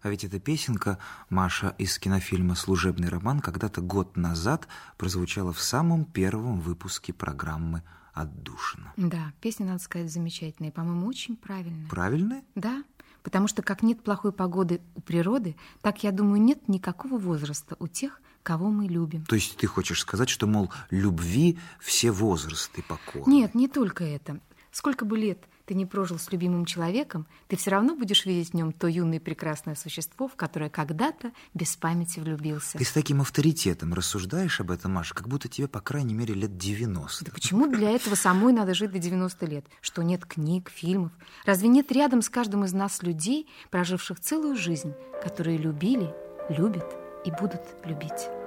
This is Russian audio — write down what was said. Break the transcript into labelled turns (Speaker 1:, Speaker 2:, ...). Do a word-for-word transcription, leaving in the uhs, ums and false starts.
Speaker 1: А ведь эта песенка, Маша, из кинофильма «Служебный роман» когда-то год назад прозвучала в самом первом выпуске программы «Отдушина».
Speaker 2: Да, песня, надо сказать, замечательная. И, по-моему, очень правильная.
Speaker 1: Правильная?
Speaker 2: Да, потому что как нет плохой погоды у природы, так, я думаю, нет никакого возраста у тех, кого мы любим.
Speaker 1: То есть ты хочешь сказать, что, мол, любви все возрасты покорны?
Speaker 2: Нет, не только это. Сколько бы лет ты не прожил с любимым человеком, ты все равно будешь видеть в нем то юное и прекрасное существо, в которое когда-то без памяти влюбился.
Speaker 1: Ты с таким авторитетом рассуждаешь об этом, Маша, как будто тебе, по крайней мере, лет девяносто.
Speaker 2: Да почему для этого самой надо жить до девяноста лет? Что нет книг, фильмов? Разве нет рядом с каждым из нас людей, проживших целую жизнь, которые любили, любят и будут любить?